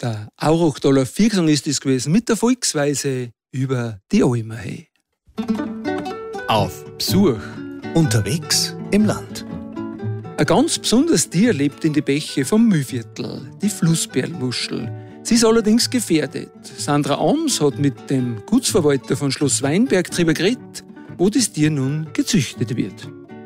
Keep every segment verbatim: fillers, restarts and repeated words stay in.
Der Aurachtaler Viergesang ist es gewesen mit der Volksweise über die Almerhey. Auf Besuch. Unterwegs im Land. Ein ganz besonderes Tier lebt in die Bäche vom Mühlviertel, die Flussperlmuschel. Sie ist allerdings gefährdet. Sandra Ams hat mit dem Gutsverwalter von Schloss Weinberg darüber geredet, wo das Tier nun gezüchtet wird.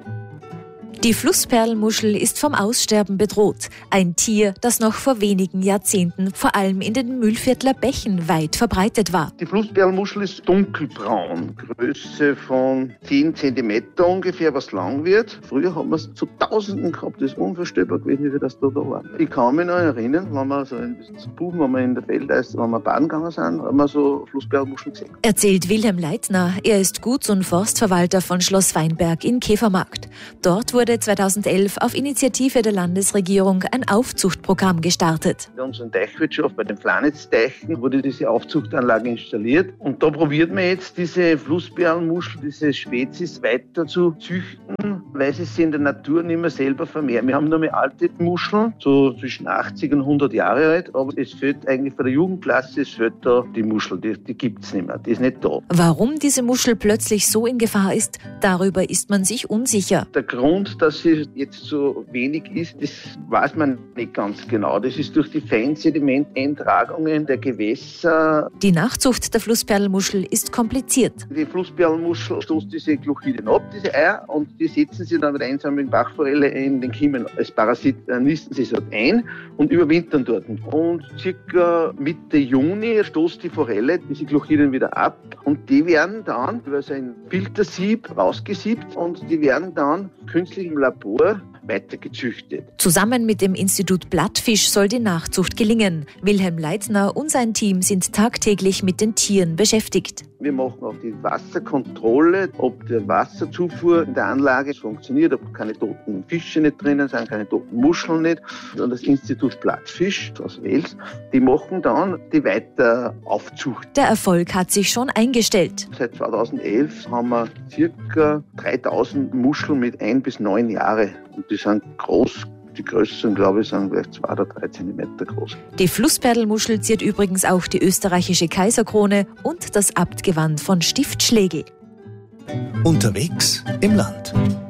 Die Flussperlmuschel ist vom Aussterben bedroht. Ein Tier, das noch vor wenigen Jahrzehnten vor allem in den Mühlviertler Bächen weit verbreitet war. Die Flussperlmuschel ist dunkelbraun, Größe von zehn Zentimeter ungefähr, was lang wird. Früher haben wir es zu Tausenden gehabt, das ist unvorstellbar gewesen, wie das da, da war. Ich kann mich noch erinnern, wenn wir so ein bisschen Buben, wenn wir in der Feldeis, wenn wir baden gegangen sind, haben wir so Flussperlmuscheln gesehen. Erzählt Wilhelm Leitner. Er ist Guts- und Forstverwalter von Schloss Weinberg in Käfermarkt. Dort wurde zweitausendelf auf Initiative der Landesregierung ein Aufzuchtprogramm gestartet. In unserer Teichwirtschaft, bei den Flanitzteichen, wurde diese Aufzuchtanlage installiert. Und da probiert man jetzt, diese Flussperlmuschel, diese Spezies weiter zu züchten, weil sie sich in der Natur nicht mehr selber vermehren. Wir haben nur mehr alte Muscheln, so zwischen achtzig und hundert Jahre alt, aber es fehlt eigentlich für die Jugendklasse, es fehlt da die Muschel, die, die gibt es nicht mehr, die ist nicht da. Warum diese Muschel plötzlich so in Gefahr ist, darüber ist man sich unsicher. Der Grund, dass sie jetzt so wenig ist, das weiß man nicht ganz genau. Das ist durch die Feinsedimenteintragungen der Gewässer. Die Nachzucht der Flussperlmuschel ist kompliziert. Die Flussperlmuschel stoßt diese Glochiden ab, diese Eier, und die setzen sie dann mit der einsammelnden Bachforelle in den Kiemen. Als Parasit nisten sie dort ein und überwintern dort. Und circa Mitte Juni stoßt die Forelle diese Glochiden wieder ab und die werden dann über so ein Filtersieb rausgesiebt und die werden dann künstlich im Labor weiter gezüchtet. Zusammen mit dem Institut Blattfisch soll die Nachzucht gelingen. Wilhelm Leitner und sein Team sind tagtäglich mit den Tieren beschäftigt. Wir machen auch die Wasserkontrolle, ob die Wasserzufuhr in der Anlage funktioniert, ob keine toten Fische nicht drinnen sind, keine toten Muscheln nicht. Und das Institut Blattfisch aus Wels, die machen dann die Weiteraufzucht. Der Erfolg hat sich schon eingestellt. Seit zweitausendelf haben wir circa dreitausend Muscheln mit ein bis neun Jahre. Und die sind groß. Die größten, glaube ich, sind vielleicht zwei oder drei Zentimeter groß. Die Flussperlmuschel ziert übrigens auch die österreichische Kaiserkrone und das Abtgewand von Stift Schlegel. Unterwegs im Land.